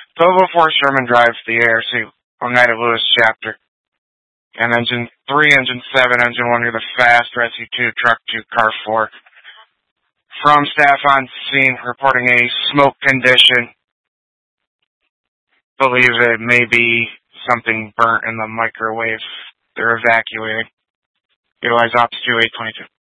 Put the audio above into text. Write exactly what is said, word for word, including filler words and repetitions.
twelve oh four Sherman drives the A R C Oneida Lewis chapter. And engine three, engine seven, engine one, you're the fast, Rescue two, truck two, car four. From staff on scene, reporting a smoke condition. Believe it may be something burnt in the microwave. They're evacuating. Utilize Ops two eight twenty-two.